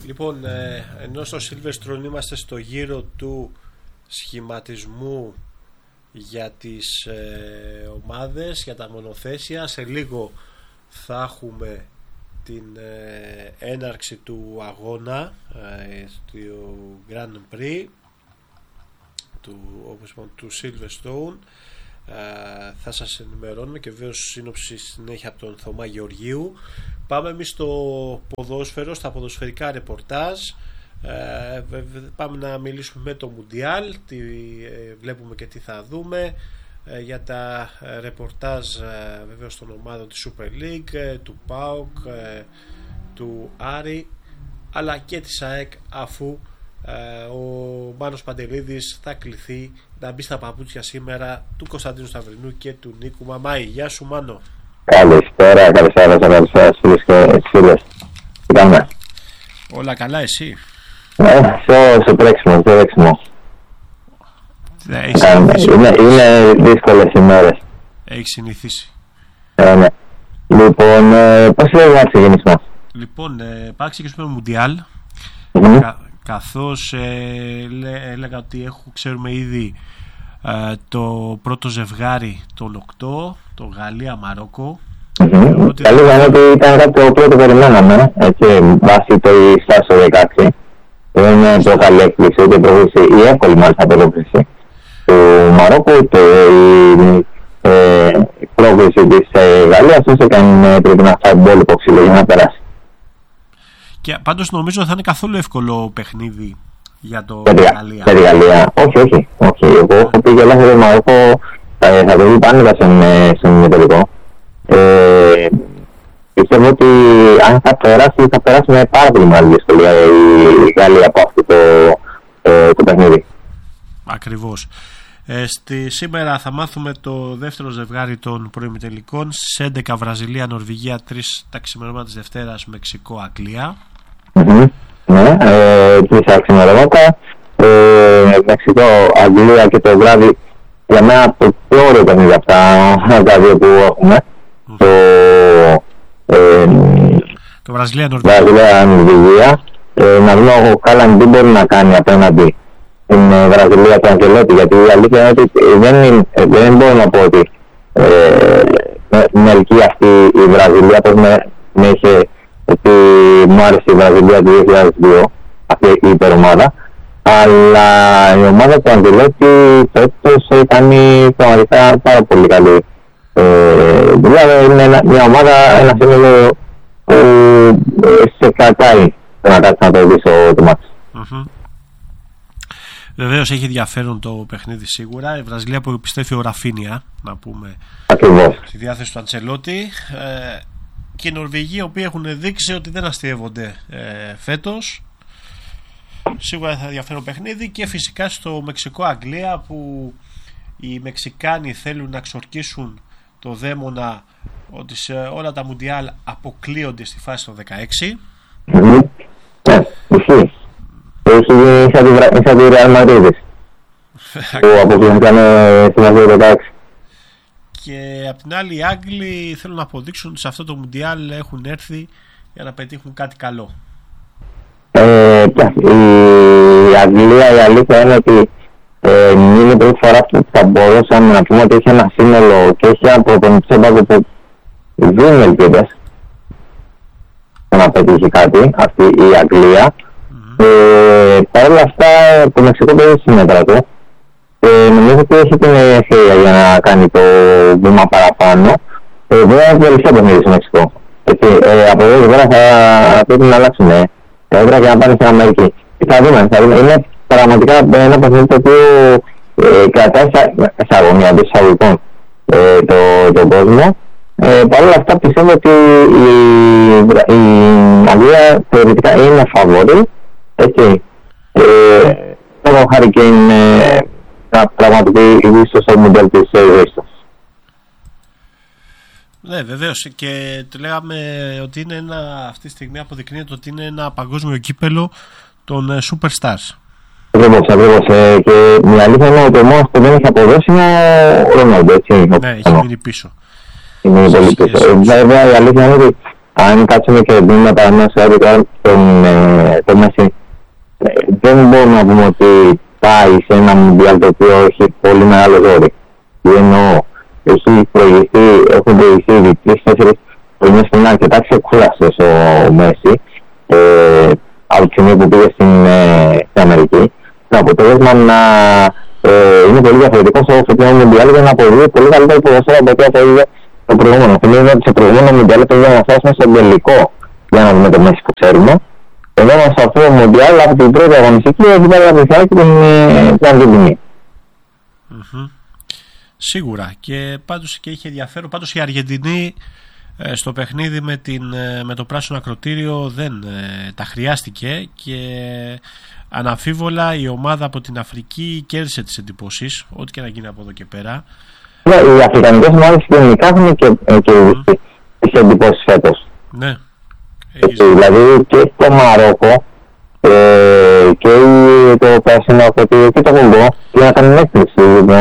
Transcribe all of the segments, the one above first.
Λοιπόν, ενώ στο Silverstone είμαστε στο γύρο του σχηματισμού για τις ομάδες, για τα μονοθέσια, σε λίγο θα έχουμε την έναρξη του αγώνα του Grand Prix του Silverstone. Θα σας ενημερώνουμε και βέβαια σύνοψη συνέχεια από τον Θωμά Γεωργίου. Πάμε εμείς στο ποδόσφαιρο, στα ποδοσφαιρικά ρεπορτάζ. Πάμε να μιλήσουμε με το Μουντιάλ, τι βλέπουμε και τι θα δούμε, για τα ρεπορτάζ βεβαίως των ομάδων της Super League, του ΠΑΟΚ, του Άρη, αλλά και της ΑΕΚ, αφού ο Μάνος Παντελίδης θα κληθεί να μπει στα παπούτσια σήμερα του Κωνσταντίνου Σταυρινού και του Νίκου Μαμάη. Γεια σου, Μάνο. Καλησπέρα φίλες και φίλες. Τι κάνουμε? Όλα καλά, εσύ? Στο τρέξιμο. Είναι δύσκολες ημέρες. Έχεις συνηθίσει. Ναι. Λοιπόν, πώς λέγεται να ξεκινήσουμε? Λοιπόν, πάμε ξεκινήσουμε με Μουντιάλ. Καθώς έλεγα ότι ξέρουμε ήδη το πρώτο ζευγάρι των 8, το Γαλλία-Μαρόκο. Καλή είναι ότι ήταν κάτι το πρώτο περιμέναμε, έτσι, βάσει το στάση στο 16. Δεν είναι το καλή έκπληξη, ούτε πρόκληση, η εύκολη μάλιστα πρόκληση του Μαρόκου, ούτε η πρόκληση της Γαλλίας, όσο και αν πρέπει να φτάσει πολύ υποξύλο για να περάσει. Και πάντως νομίζω θα είναι καθόλου εύκολο παιχνίδι για το Γαλλία. Για τη Γαλλία, όχι. Εγώ έχω πει και ελάχιστο το Μαρόκο θα το δει πάνω στον ημιτελικό. Πιστεύω ότι αν θα περάσει με πάρα πολύ μεγάλη δυσκολία η Γαλλία από αυτό το παιχνίδι. Ακριβώς. Σήμερα θα μάθουμε το δεύτερο ζευγάρι των προημιτελικών. Σε 11 Βραζιλία, Νορβηγία, 3 τα ξημερώματα της Δευτέρας, Μεξικό, Αγγλία. Ναι, 3 τα ξημερώματα, Μεξικό, Αγγλία και το βράδυ, για μένα το πιο ωραίο παιχνίδι από τα δύο που έχουμε. Το Βραζιλία-Νορβηγία. Βραζιλία-Νορβηγία. Να δούμε ο Κάλαν τι μπορεί να κάνει απέναντι στην Βραζιλία του Αγγελότη, γιατί η αλήθεια είναι ότι δεν μπορώ να πω ότι με ελκύει αυτή η Βραζιλία, πως με είχε, ότι μου άρεσε η Βραζιλία του 2002, αυτή η υπερομάδα, αλλά η ομάδα του Αγγελότη φέτος έχει κάνει πραγματικά πάρα πολύ καλή. Δηλαδή είναι μια ομάδα, ένα σύνολο που σε κρατάει να κάτσει να το δεις το μάτι. Βεβαίως έχει ενδιαφέρον το παιχνίδι σίγουρα. Η Βραζιλία που επιστρέφει ο Ραφίνια, να πούμε, ακριβώς, στη διάθεση του Αντσελότη, και οι Νορβηγοί, οι οποίοι έχουν δείξει ότι δεν αστειεύονται φέτος. Σίγουρα θα ενδιαφέρον παιχνίδι. Και φυσικά στο Μεξικό-Αγγλία, που οι Μεξικάνοι θέλουν να ξορκίσουν το δαίμονα ότι σε όλα τα Μουντιάλ αποκλείονται στη φάση των 16. Ισχύει. Είχα τη Ρεάλ Μαδρίδης που αποκλείονταν στη φάση των 16. Και απ' την άλλη οι Άγγλοι θέλουν να αποδείξουν ότι σε αυτό το Μουντιάλ έχουν έρθει για να πετύχουν κάτι καλό. Η Αγγλία, η αλήθεια είναι ότι είναι η πρώτη φορά που θα μπορούσαμε να πούμε ότι έχει ένα σύνολο και έχει ένα προπονητικό έμπαγο που δίνει ελπίδες να πετύχει κάτι, αυτή η Αγγλία. Παρ' όλα αυτά το Μεξικό παίζει στη μέτρα του και νομίζω ότι έχει την ευκαιρία για να κάνει το βήμα παραπάνω. Βέβαια είναι τελευταίο παιχνίδι στο Μεξικό. Από εδώ και πέρα θα πρέπει να αλλάξουν τα έδρα και να πάνε στην Αμερική. Θα δούμε. Είναι πραγματικά ένα παιχνίδι το οποίο κρατάει σε αγωνία εντός εισαγωγικών τον κόσμο. Παρ' όλα αυτά πιστεύω ότι η Αγγλία θεωρητικά είναι φαβόρη. Έτσι. Ο Χάρι Κέιν να πραγματοποιεί ίσως το μοντέλο της Ρίστος. Ναι, βεβαίως, και το λέγαμε ότι είναι αυτή τη στιγμή αποδεικνύεται ότι είναι ένα παγκόσμιο κύπελο των Superstars. Ακριβώς. Και η αλήθεια είναι ότι ο μόνος που δεν έχει αποδώσει είναι ο Ρονάλντο, έτσι. Ναι, έχει μείνει πίσω. Είναι πολύ πίσω. Βέβαια η αλήθεια είναι ότι αν κάτσουμε και δούμε παραδείγματος χάρη το Μέση, δεν μπορούμε να πούμε ότι πάει σε ένα Μουντιάλ το οποίο έχει πολύ μεγάλο ζόρι. Ενώ έχουν προηγηθεί ήδη 3-4 χρονιές που είναι αρκετά ξεκούραστος ο Μέση από τη στιγμή που πήγε στην Αμερική. Το αποτέλεσμα είναι πολύ διαφορετικό στο φετινό Μουντιάλ για να αποδίδει πολύ καλύτερο ποδόσφαιρο από ό,τι αποδίδει το προηγούμενο. Θυμίζω ότι σε προηγούμενο Μουντιάλ πρέπει να φτάσουμε στον τελικό για να δούμε το Μέση που ξέρουμε. Εδώ μας αυτό το Μουντιάλ από την πρώτη αγωνιστική έχει πάρει από την Αργεντινή. Σίγουρα, και πάντως και είχε ενδιαφέρον. Πάντως η Αργεντινή στο παιχνίδι με το πράσινο ακροτήριο δεν τα χρειάστηκε και αναμφίβολα η ομάδα από την Αφρική κέρδισε τις εντυπώσεις, ό,τι και να γίνει από εδώ και πέρα. Οι αφρικανικές ομάδες γενικά έχουν και τις εντυπώσεις φέτος. Ναι. Δηλαδή και το Μαρόκο και το πράσινο ακροτήριο και το Κονγκό για να κάνουν έκπληξη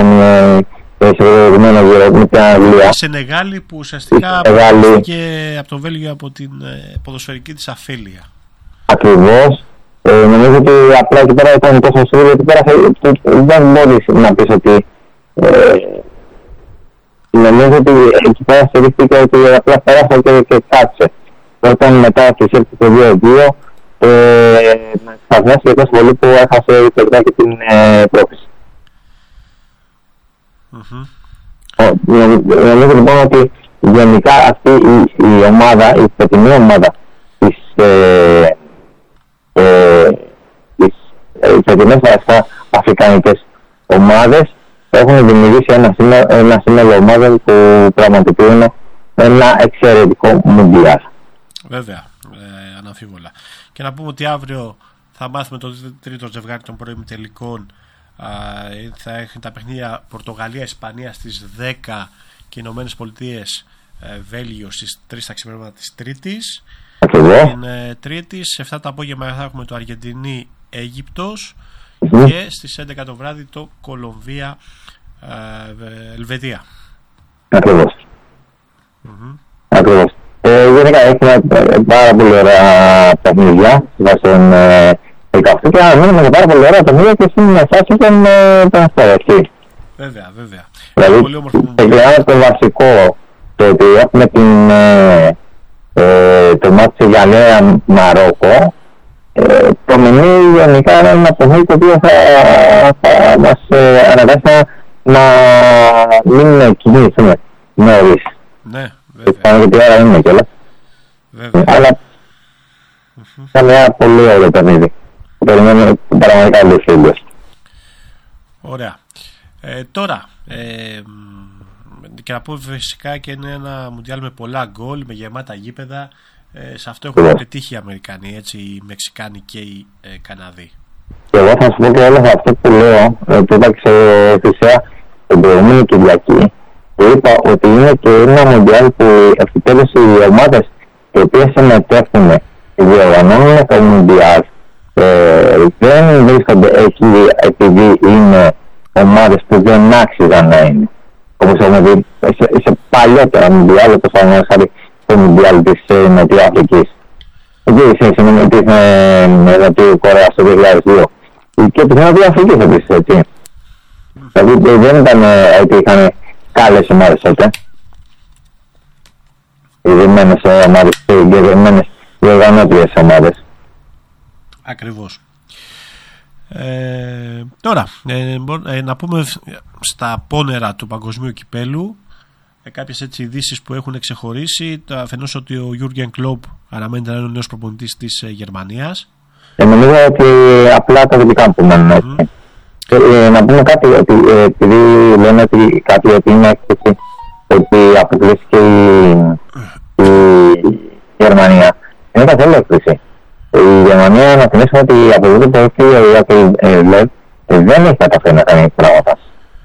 με την Αγγλία. Σενεγάλη που ουσιαστικά αποφύγηκε από το Βέλγιο από την ποδοσφαιρική της αφέλεια. Ακριβώς. Νομίζω ότι απλά εκεί πέρα ήταν τόσο σίγουρο ότι πέρα δεν μπορείς να πεις ότι νομίζω ότι εκεί πέρα στηρίχθηκε ότι απλά πέρασε και κάτσε. Όταν μετά πλησίασε το 2-2 σταθμιάστηκε τόσο πολύ που έχασε τελικά και την πρόκληση. Νομίζω λοιπόν ότι γενικά αυτή η ομάδα, η φετινή ομάδα της φετινές αφρικανικές ομάδες έχουν δημιουργήσει ένα σύνολο ομάδων που πραγματοποιούν ένα εξαιρετικό Μουντιάλ. Βέβαια, αναμφίβολα. Και να πούμε ότι αύριο θα μάθουμε το τρίτο ζευγάρι των πρώιμων τελικών. Θα έχουν τα παιχνίδια Πορτογαλία-Ισπανία στις 10 και Ηνωμένες Πολιτείες Βέλγιο στις 3 τα ξημερώματα της Τρίτης. Την Τρίτη σε 7 το απόγευμα θα έχουμε το Αργεντινή-Αίγυπτος και στις 11 το βράδυ το Κολομβία-Ελβετία. Ακριβώς. Ακριβώς. Γενικά έχουμε πάρα πολύ ωραία παιχνίδια βάσεων 18 και αναμένουμε και πάρα πολύ ωραία παιχνίδια και στην φάση των αστέρων. Βέβαια, βέβαια. Δηλαδή, ξεκινάμε το βασικό, το ότι έχουμε το μάτι σε Γαλλία Μαρόκο. Το μενού γενικά είναι ένα παιχνίδι το οποίο θα μας αναγκάσει να μην κινήσουμε νωρίς. Ναι, βέβαια. Πάνω και τι ώρα είναι κιόλας. Αλλά θα είναι ένα πολύ ωραίο παιχνίδι. Περιμένουμε πραγματικά όλους τους φίλους. Ωραία. Τώρα, και να πω φυσικά και είναι ένα Μουντιάλ με πολλά γκολ, με γεμάτα γήπεδα. Σε αυτό έχουν πετύχει οι Αμερικανοί, έτσι, οι Μεξικάνοι και οι Καναδοί. Και εγώ θα σου πω και όλο αυτό που λέω, που είπα και σε Θησέα την προηγούμενη Κυριακή, που είπα ότι είναι και ένα Μουντιάλ που επιτέλους οι ομάδες οι οποίες συμμετέχουν διοργανώνουν το Μουντιάλ. Δεν βρίσκονται εκεί επειδή είναι ομάδες που δεν άξιζαν να είναι. Όπως έχουμε δει σε παλιότερα Μουντιάλ, όπως θα χάρη το Μουντιάλ της Νοτιοαφρικής. Εκεί σε συμμετείχε με Νοτιό Κορέα στο 2002. Και της Νοτιοαφρικής επίσης, έτσι. Δηλαδή δεν ήταν ότι είχαν καλές ομάδες τότε. Ειδημένες ομάδες και εγκεκριμένες διοργανώτριες ομάδες. Ακριβώς. Τώρα, να πούμε στα πόνερα του παγκοσμίου κυπέλου κάποιες έτσι ειδήσεις που έχουν ξεχωρίσει. Αφενός ότι ο Γιούργεν Κλοπ αναμένεται να είναι ο νέος προπονητής της Γερμανίας. Νομίζω ότι απλά τα δυτικά που μένουν έτσι. Να πούμε κάτι, ότι επειδή λένε ότι κάποιοι ότι είναι έκθεση ότι αποκλείστηκε η Γερμανία, είναι καθόλου έκθεση. Η Γερμανία, να θυμίσουμε ότι από εδώ που έχει ο Ιάκη Λεβ δεν έχει καταφέρει να κάνει πράγματα.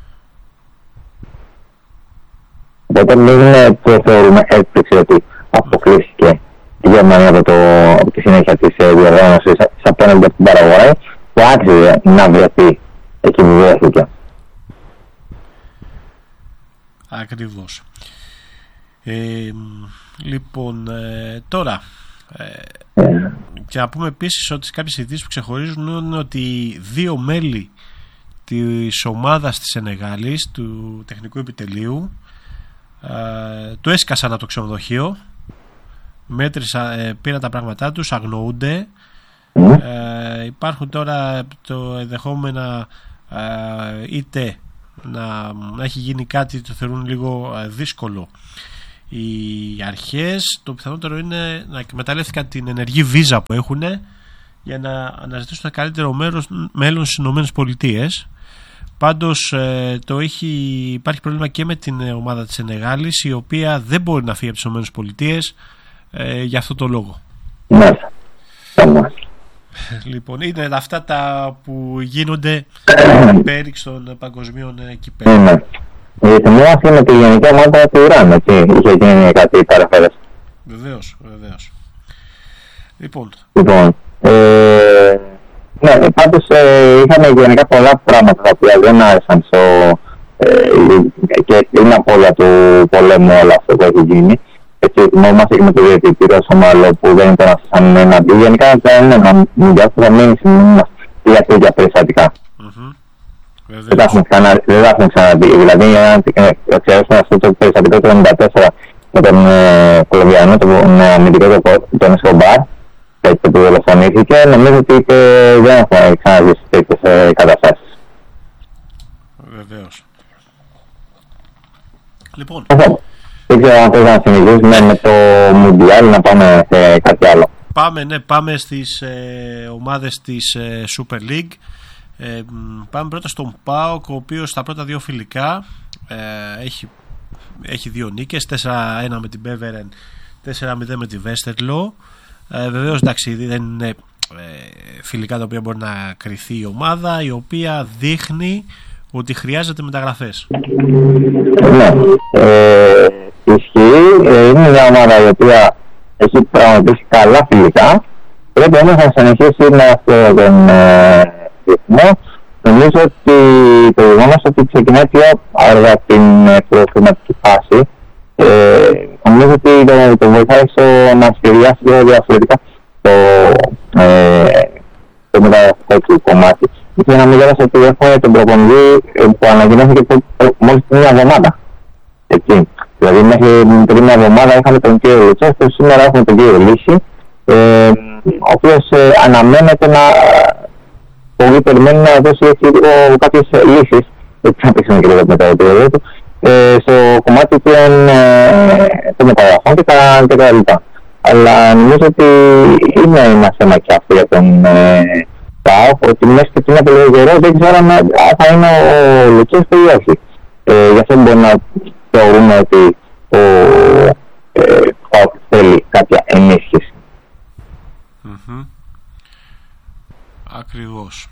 Οπότε μην το θεωρούμε έκπληξη ότι αποκλείστηκε η Γερμανία από τη συνέχεια της διοργάνωσης απέναντι από την Παραγουάη και άξιζε να βρεθεί εκεί που βρέθηκε. Ακριβώς. Λοιπόν, τώρα και να πούμε επίσης ότι κάποιες ειδήσεις που ξεχωρίζουν είναι ότι 2 μέλη της ομάδας της Σενεγάλης, του τεχνικού επιτελείου, το έσκασαν από το ξενοδοχείο, πήραν τα πράγματά τους, αγνοούνται. Υπάρχουν τώρα το ενδεχόμενα είτε να έχει γίνει κάτι το θεωρούν λίγο δύσκολο οι αρχές. Το πιθανότερο είναι να εκμεταλλεύτηκαν την ενεργή βίζα που έχουν για να αναζητήσουν ένα καλύτερο μέλλον στις ΗΠΑ. Πάντως υπάρχει πρόβλημα και με την ομάδα της Σενεγάλης, η οποία δεν μπορεί να φύγει από τις ΗΠΑ για αυτό το λόγο. Λοιπόν, είναι αυτά τα που γίνονται πέριξ των παγκοσμίων κυπέλλων. Η θυμόμαστε με τη γενική ομάδα του Ιράν, έτσι, είχε γίνει κάτι παραφέραση. Βεβαίως. Λοιπόν, ναι, πάντως είχαμε γενικά πολλά πράγματα τα οποία δεν άρεσαν και είναι από όλα του πολέμου όλα αυτό που έχει γίνει. Έτσι, θυμόμαστε και με το διαιτητήριο Σομαλό που δεν ήταν σαν εναντί. Γενικά δεν είναι ένα μουντιάλ που θα μείνει για τέτοια περιστατικά. Δεν τα έχουμε ξαναδεί. Δηλαδή, αν εξαιρέσουμε αυτό το περιστατικό του 1994 με τον Κολομβιανό, τον αμυντικό τον Εσκομπάρ, έτσι που δολοφονήθηκε, νομίζω ότι δεν έχουμε ξαναδεί τέτοιες καταστάσεις. Βεβαίως. Λοιπόν, δεν ξέρω αν πρέπει να συνεχίσουμε με το Μουντιάλ, να πάμε σε κάτι άλλο. Πάμε στις ομάδες της Super League. Πάμε πρώτα στον ΠΑΟΚ, ο οποίος στα πρώτα 2 φιλικά έχει 2 νίκες, 4-1 με την Μπέβερεν, 4-0 με τη Βέστερλο. Βεβαίως, εντάξει, δεν είναι φιλικά τα οποία μπορεί να κριθεί η ομάδα, η οποία δείχνει ότι χρειάζεται μεταγραφές. Ναι, ισχύει. Είναι μια ομάδα η οποία έχει πραγματοποιήσει καλά φιλικά. Πρέπει όμως να συνεχίσει με αυτό τον ρυθμό. Νομίζω ότι το γεγονός ότι ξεκινάει πιο αργά την προκριματική φάση, νομίζω ότι το βοηθάει να σχεδιάσει πιο διαφορετικά το μεταγραφικό του κομμάτι. Και να μην γράψω ότι έχουμε τον προπονητή που ανακοινώθηκε μόλις την μια εβδομάδα. Έτσι. Δηλαδή μέχρι πριν μια εβδομάδα είχαμε τον κύριο Λουτσέσκο, σήμερα έχουμε τον κύριο Λύση, ο οποίος αναμένεται να πολλοί περιμένουν να δώσει κάποιες λύσεις, δεν θα παίξουμε και λίγο μετά το επίπεδο του, στο κομμάτι των μεταγραφών και τα λοιπά. Αλλά νομίζω ότι είναι ένα θέμα και αυτό για τον ΠΑΟΚ, ότι μέσα και πριν από λίγο καιρό δεν ξέρω αν θα είναι ο Λουτσέσκο ή όχι. Γι' αυτό μπορεί να θεωρούμε ότι ο ΠΑΟΚ θέλει κάποια ενίσχυση. Ακριβώς.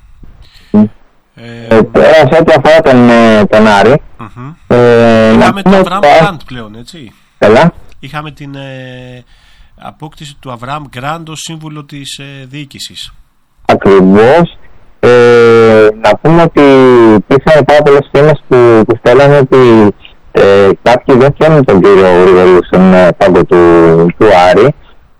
Τώρα σε ό,τι αφορά τον Άρη, είχαμε τον Αβραάμ Γκραντ πλέον, έτσι. Είχαμε την απόκτηση του Αβραάμ Γκραντ ως σύμβουλο της διοίκησης. Ακριβώς. Να πούμε ότι υπήρχαν πάρα πολλές φήμες που στέλνανε ότι κάποιοι δεν θέλουν τον κύριο Γρηγορίου στον πάγκο του Άρη.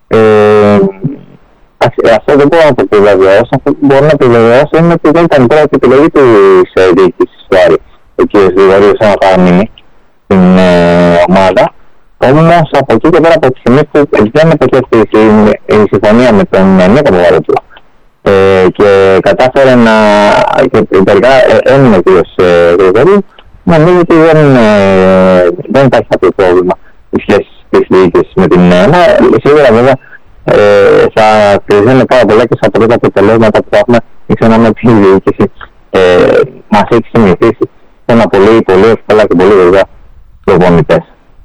Αυτό δεν μπορώ να το επιβεβαιώσω. Αυτό που μπορώ να επιβεβαιώσω είναι ότι δεν ήταν η πρώτη επιλογή της διοίκησης του Άρη ο κ. Γρηγορίου σαν να παραμείνει στην ομάδα. Όμως από εκεί και πέρα, από τη στιγμή που δεν επεκέφθηκε η συμφωνία με τον Νίκο Παπαδόπουλο και κατάφερε και τελικά έμεινε ο κ. Γρηγορίου, νομίζω ότι δεν υπάρχει κάποιο πρόβλημα η σχέση της διοίκησης με την ΕΕ. Σίγουρα βέβαια θα κρυζένει πάρα πολλά και στα πρώτα αποτελέσματα που θα έχουμε. Μην ξεχνάμε ότι η διοίκηση μας έχει συνηθίσει σε ένα πολύ εύκολα και πολύ γρήγορα προπονητές.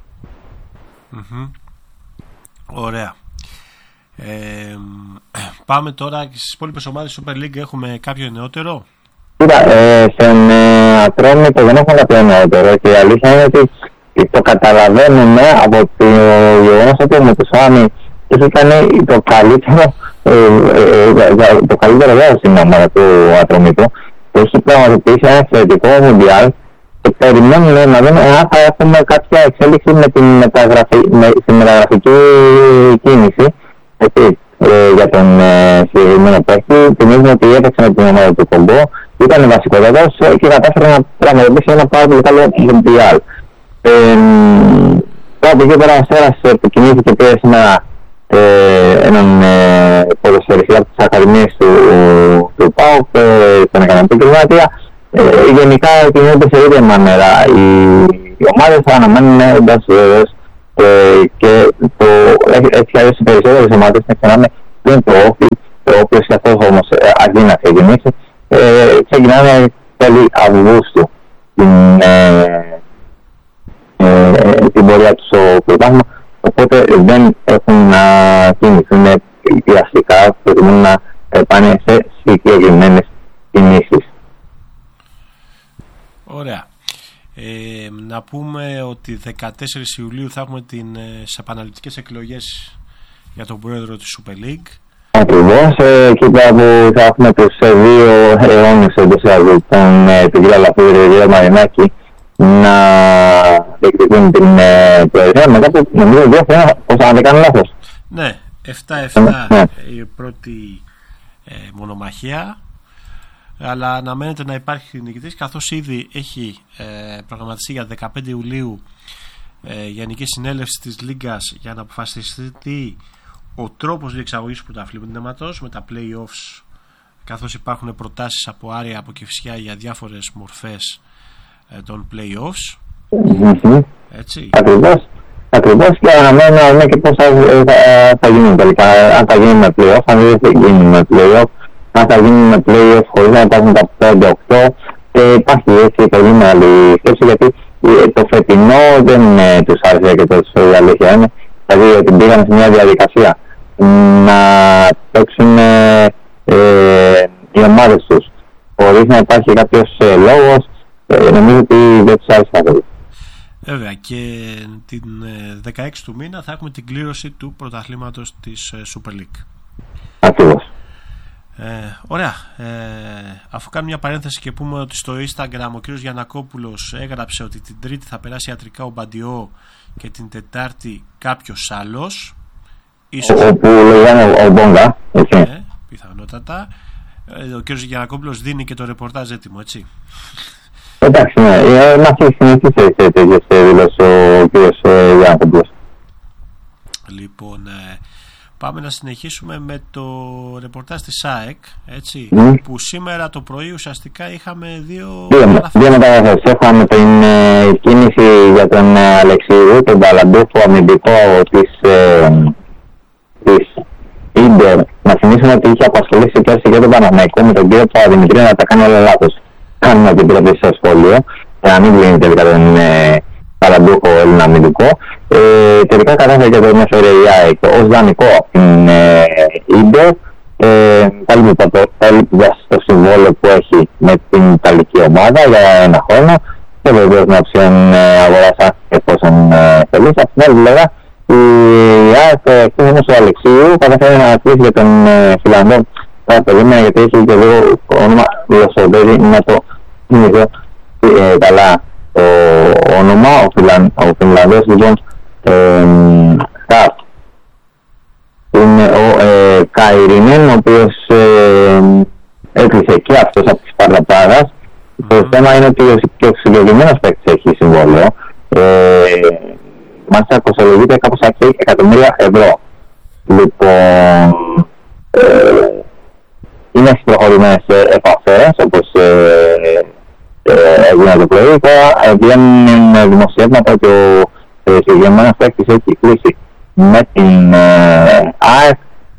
Ωραία. Πάμε τώρα και στις υπόλοιπες ομάδες Super League. Έχουμε κάποιο νεότερο? Κοίτα, στον Ατρόμητο δεν έχουμε κάποιο νεότερο και η αλήθεια είναι ότι το καταλαβαίνουμε από το γεγονός ότι με το Σάμι έχει κάνει το καλύτερο δέος στην ομάδα του Ατρομήτου, που έχει πραγματοποιήσει ένα εξαιρετικό Μουντιάλ και περιμένουν να δούμε αν θα έχουμε κάποια εξέλιξη με την μεταγραφική κίνηση. Έτσι, για τον συγκεκριμένο παίκτη. Θυμίζουμε ότι έπαιξε με την ομάδα του Κομπό, ήταν βασικότατος και κατάφερε να πραγματοποιήσει ένα πάρα πολύ καλό Μουντιάλ. Τώρα από εκεί πέρα ο Αστέρας επικοινήθηκε πήρε σήμερα έναν ποδοσφαιριστή από τις ακαδημίες του ΠΑΟΚ, τον Εκανατή Κρυμάτια. Γενικά κινούνται σε ίδια μανέρα. Οι ομάδες θα αναμένουν εντάσεις και έτσι αλλιώς οι περισσότερες ομάδες να ξενάμε δεν το όφι, το οποίο καθώς όμως αρκεί να ξεκινήσει, ξεκινάνε τέλη Αυγούστου την πορεία τους στο πρωτάθλημα, οπότε δεν έχουν να κινηθούν πιαστικά, προτιμούν να πάνε σε συγκεκριμένες κινήσεις. Ωραία. Να πούμε ότι 14 Ιουλίου θα έχουμε τις επαναληπτικές εκλογές για τον πρόεδρο της Super League. Ακριβώς, εκεί πέρα που θα έχουμε τους δύο αιώνες εντός τον κύριο Λαφίδη και τον κύριο Μαρινάκη να διεκδικούν την προεδρία μετά από νομίζω 2 χρόνια, αν δεν κάνω λάθος. Ναι, 7-7 η πρώτη μονομαχία, αλλά αναμένεται να υπάρχει νικητής, καθώς ήδη έχει προγραμματιστεί για 15 Ιουλίου Γενική Συνέλευση της Λίγκας για να αποφασιστεί ο τρόπος διεξαγωγής του πρωταθλήματος με τα play-offs, καθώς υπάρχουν προτάσεις από Άρια, από Κηφισιά για διάφορες μορφές των play-offs. Έτσι. Ακριβώς και αναμένω να δούμε και πώς θα γίνουν τελικά, αν θα γίνουν με play-off, αν δεν θα γίνουν με play-off, αν θα γίνουν με play-off χωρίς να υπάρχουν τα 5-8. Υπάρχει έτσι πολύ μεγάλη σκέψη, γιατί το φετινό δεν τους άρεσε και τόσο η αλήθεια είναι, δηλαδή ότι πήγαν σε μια διαδικασία να παίξουν οι ομάδες τους χωρίς να υπάρχει κάποιος λόγος. Νομίζω ότι δεν τους άρεσε καθόλου. Βέβαια, και την 16 του μήνα θα έχουμε την κλήρωση του πρωταθλήματος της Super League. Ακριβώς. Ωραία. Αφού κάνουμε μια παρένθεση και πούμε ότι στο Instagram ο κ. Γιαννακόπουλος έγραψε ότι την Τρίτη θα περάσει ιατρικά ο Μπαντιό και την Τετάρτη κάποιος άλλος. Όπου λέγανε ο Μπόγκα. Πιθανότατα. Ο κ. Γιαννακόπουλος δίνει και το ρεπορτάζ έτοιμο, έτσι. Εντάξει, ναι. Να έχει συνηθίσει σε τέτοιες δηλώσεις ο κ. Γιαννακόπουλος. Λοιπόν, πάμε να συνεχίσουμε με το ρεπορτάζ της ΑΕΚ, έτσι, που σήμερα το πρωί ουσιαστικά είχαμε δύο μεταγραφές. Έχαμε την κίνηση για τον Αλεξίου, τον ταλαντούχο αμυντικό της Ίντερ. Να θυμίσουμε ότι είχε απασχολήσει πέρσι και τον Παναθηναϊκό με τον κύριο Παπαδημητρίου να τα κάνει όλα λάθος. Κάνουμε την πρώτη στο σχόλιο, να μην κλείνει τελικά τον ταλαντούχο Έλληνα αμυντικό. Τελικά κατάφερε και το έφερε η ΑΕΚ ως δανεικό από την Ίντερ, καλύπτοντας το συμβόλαιο που έχει με την Ιταλική ομάδα για 1 χρόνο και βεβαίως με οψιόν αγοράς εφόσον θέλει. Από την άλλη πλευρά η ΑΕΚ, εκτός όμως του Αλεξίου, καταφέρει να κλείσει για τον Φιλανδό. Θα περίμενα γιατί έχει και λίγο όνομα γλωσσοδέρι, να το θυμηθώ καλά το όνομα. Ο Φινλανδός λοιπόν είναι ο Καϊρινέν, ο οποίος έκλεισε και αυτός από τη Σπάρτα Πράγας. Το θέμα είναι ότι και ο συγκεκριμένος παίκτης έχει συμβόλαιο. Μάλιστα κοστολογείται κάπου στα 6 εκατομμύρια ευρώ. Λοιπόν, είναι στις προχωρημένες επαφές, όπως έγινε το πρωί. Τώρα βγαίνουν δημοσιεύματα ότι ο συγκεκριμένος παίκτης έχει κλείσει με την ΑΕΚ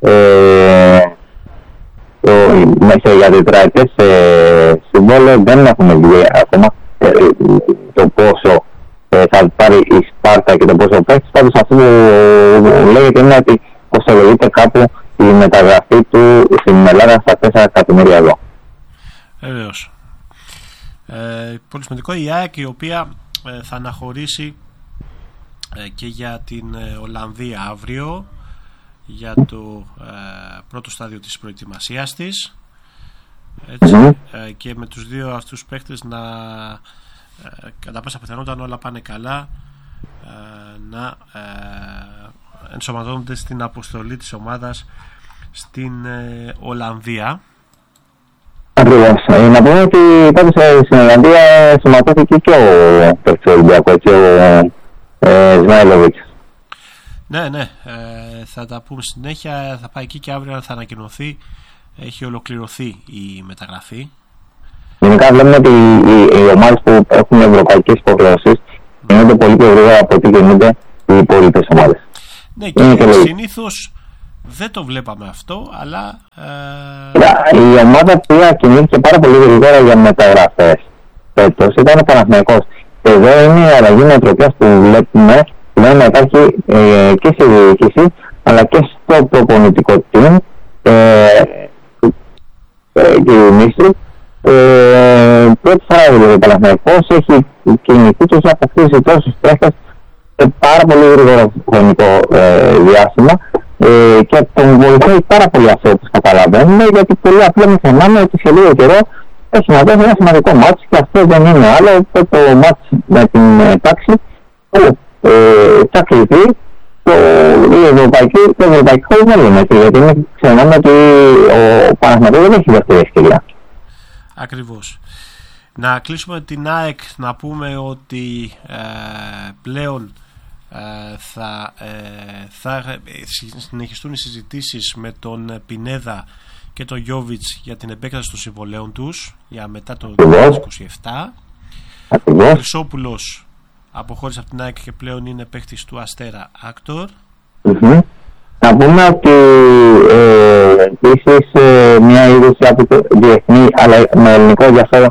μέσα για τετραετές συμβόλαιο. Δεν έχουμε βγει ακόμα το πόσο θα πάρει η Σπάρτα και το πόσο παίκτης. Πάντως αυτό που λέγεται είναι ότι κοστολογείται κάπου η μεταγραφή του στην Ελλάδα στα 4 εκατομμύρια ευρώ. Βεβαίως. Πολύ σημαντικό, η ΑΕΚ, η οποία θα αναχωρήσει και για την Ολλανδία αύριο για το πρώτο στάδιο της προετοιμασίας της, έτσι, και με τους δύο αυτούς παίκτες να κατά πάσα πιθανότητα, αν όλα πάνε καλά, να ενσωματώνονται στην αποστολή της ομάδας στην Ολλανδία. Ακριβώς. Να πούμε ότι πάντως στην Ολλανδία ενσωματώθηκε και ο παίκτης Ολυμπιακού, ο Σμάιλοβιτς. Ναι, θα τα πούμε συνέχεια. Θα πάει εκεί και αύριο θα ανακοινωθεί. Έχει ολοκληρωθεί η μεταγραφή. Γενικά βλέπουμε ότι οι ομάδες που έχουν ευρωπαϊκές υποχρεώσεις κινούνται πολύ πιο γρήγορα από ό,τι κινούνται οι υπόλοιπες ομάδες. Ναι, και συνήθως δεν το βλέπαμε αυτό, αλλά... Η ομάδα που κινήθηκε πάρα πολύ γρήγορα για μεταγραφές φέτος ήταν ο Παναθηναϊκός. Εδώ είναι η αλλαγή νοοτροπίας που βλέπουμε να υπάρχει και στη διοίκηση αλλά και στο προπονητικό team του Μίστρου. Πρώτη φορά δηλαδή ο Παναθηναϊκός έχει κινηθεί και έχει αποκτήσει τόσους παίχτες σε πάρα πολύ γρήγορο χρονικό διάστημα και τον βοηθάει πάρα πολύ αυτό, όπως καταλαβαίνουμε, γιατί πολύ απλά με θυμάμαι ότι σε λίγο καιρό έχει να δώσει ένα σημαντικό μάτς και αυτό δεν είναι άλλο το μάτς με την τάξη που θα κληθεί το ευρωπαϊκό μέλλον, γιατί μην ξεχνάμε ότι ο Παναθηναϊκός δεν έχει δεύτερη ευκαιρία. Ακριβώς. Να κλείσουμε την ΑΕΚ, να πούμε ότι πλέον θα συνεχιστούν οι συζητήσεις με τον Πινέδα και τον Γιόβιτς για την επέκταση των συμβολέων τους για μετά το 2027. Ο Χρυσόπουλος αποχώρησε από την ΑΕΚ και πλέον είναι παίκτης του Αστέρα Άκτορ. Να πούμε ότι επίσης μια είδηση από το διεθνή αλλά με ελληνικό ενδιαφέρον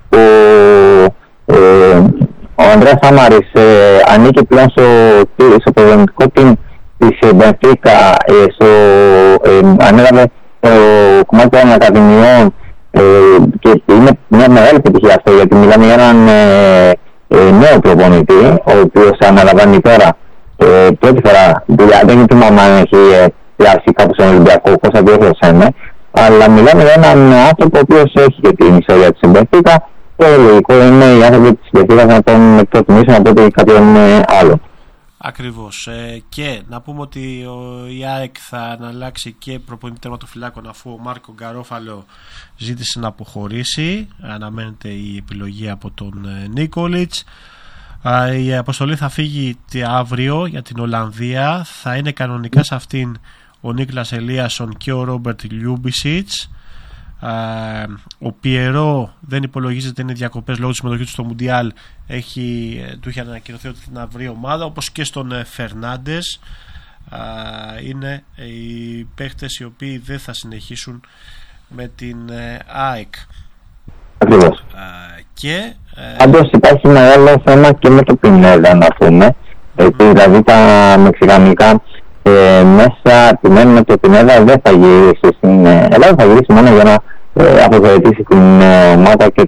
ο Ανδρέας Σάμαρης ανήκει πλέον στο προπονητικό team της Μπενφίκα, ανέλαβε το κομμάτι των ακαδημιών και είναι μια μεγάλη επιτυχία αυτό, γιατί μιλάμε για έναν νέο προπονητή ο οποίος αναλαμβάνει τώρα πρώτη φορά δουλειά. Δεν θυμάμαι αν έχει πιάσει κάπου στον Ολυμπιακό, πώς θα διόρθωσαν, αλλά μιλάμε για έναν άνθρωπο ο οποίος έχει και την ιστορία της Μπενφίκα. Το λογικό είναι οι άνθρωποι της Μπενφίκα να τον προτιμήσουν από ό,τι κάποιον άλλο. Ακριβώς. Και να πούμε ότι η ΑΕΚ θα αναλλάξει και προπονητή τερματοφυλάκων, αφού ο Μάρκο Γκαρόφαλο ζήτησε να αποχωρήσει. Αναμένεται η επιλογή από τον Νίκολιτς. Η αποστολή θα φύγει αύριο για την Ολλανδία. Θα είναι κανονικά σε αυτήν ο Νίκλας Ελίασον και ο Ρόμπερτ Λιούμπισιτς. Ο Πιερό δεν υπολογίζεται, είναι διακοπές λόγω της συμμετοχής του στο Μουντιάλ. Του είχε ανακοινωθεί ότι θα βρει ομάδα, όπως και στον Φερνάντες. Είναι οι παίχτες οι οποίοι δεν θα συνεχίσουν με την ΑΕΚ. Ακριβώς. Και πάντως υπάρχει μεγάλο θέμα και με το Πινέδα, να πούμε, δηλαδή τα μεξικανικά μέσα επιμένουν ότι ο Πινέδα δεν θα γυρίσει στην Ελλάδα, θα γυρίσει μόνο για να αποδοετήσει την ομάδα και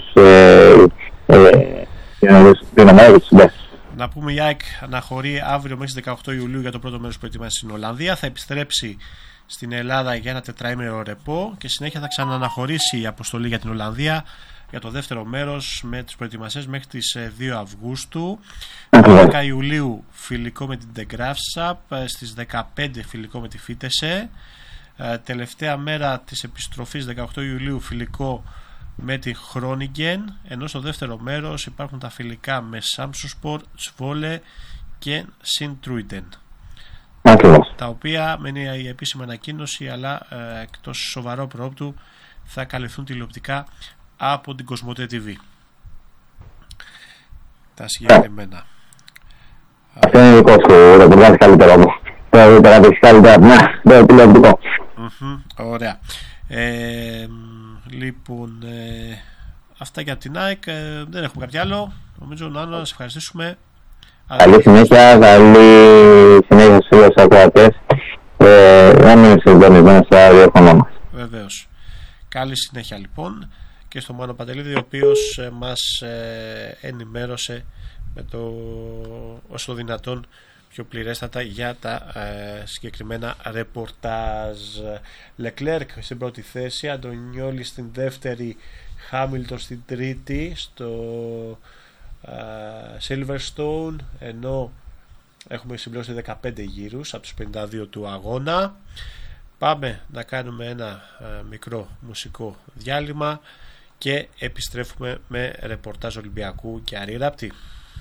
την ομάδα και τους συμπαίχτες. Να πούμε, η ΑΕΚ αναχωρεί αύριο μέχρι 18 Ιουλίου για το πρώτο μέρος προετοιμασίας στην Ολλανδία. Θα επιστρέψει στην Ελλάδα για ένα τετραήμερο ρεπό και συνέχεια θα ξαναναχωρήσει η αποστολή για την Ολλανδία για το δεύτερο μέρος με τις προετοιμασίες μέχρι τις 2 Αυγούστου. 10 Ιουλίου φιλικό με την De Graafschap, στις 15 φιλικό με τη Φίτεσε. Τελευταία μέρα της επιστροφής 18 Ιουλίου φιλικό με τη Χρόνιγκεν, ενώ στο δεύτερο μέρος υπάρχουν τα φιλικά με Σάμσουσπορ, Σβόλε και Σιντρούιντεν, τα οποία μένει η επίσημη ανακοίνωση, αλλά εκτός σοβαρό προόπτου θα καλυφθούν τηλεοπτικά από την Κοσμοτέ TV. Τα συγκεκριμένα. Αυτό είναι δικό σου, δεν μπορεί καλύτερο όμως. Δεν μπορεί καλύτερα, το τηλεοπτικό. Ωραία. Λοιπόν, αυτά για την ΑΕΚ. Δεν έχουμε κάτι άλλο. Νομίζω, Νάνο, να σας ευχαριστήσουμε. Καλή συνέχεια, στους φίλους ακροατές. Να μείνουν συντονισμένοι στα ραδιόφωνο μας. Βεβαίως. Καλή συνέχεια λοιπόν και στο Μάνο Παντελίδη, ο οποίος μας ενημέρωσε με το όσο δυνατόν πιο πληρέστατα για τα συγκεκριμένα ρεπορτάζ. Λεκλέρκ στην πρώτη θέση, Αντωνιόλη στην δεύτερη, Χάμιλτον στην τρίτη στο Silverstone, ενώ έχουμε συμπληρώσει 15 γύρους από τους 52 του αγώνα. Πάμε να κάνουμε ένα μικρό μουσικό διάλειμμα και επιστρέφουμε με ρεπορτάζ Ολυμπιακού και Άρη Ράπτη.